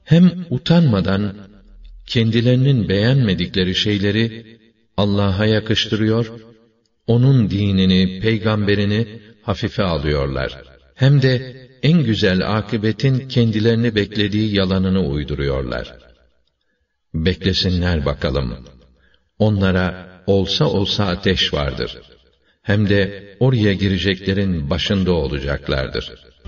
Hem utanmadan kendilerinin beğenmedikleri şeyleri Allah'a yakıştırıyor, onun dinini, peygamberini hafife alıyorlar. Hem de en güzel akıbetin kendilerini beklediği yalanını uyduruyorlar. Beklesinler bakalım. Onlara olsa olsa ateş vardır. Hem de oraya gireceklerin başında olacaklardır.